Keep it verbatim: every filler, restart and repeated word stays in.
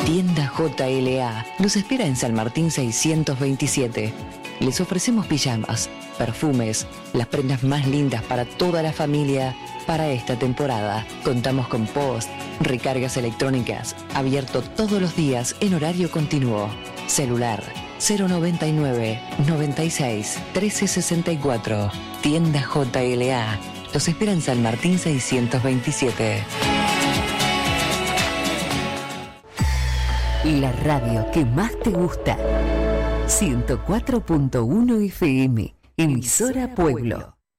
Tienda J L A los espera en San Martín seiscientos veintisiete. Les ofrecemos pijamas, perfumes, las prendas más lindas para toda la familia para esta temporada. Contamos con post, recargas electrónicas, abierto todos los días en horario continuo. Celular cero noventa y nueve, noventa y seis, trece sesenta y cuatro. Tienda J L A. Los espera en San Martín seiscientos veintisiete. La radio que más te gusta. ciento cuatro punto uno F M. Emisora Pueblo.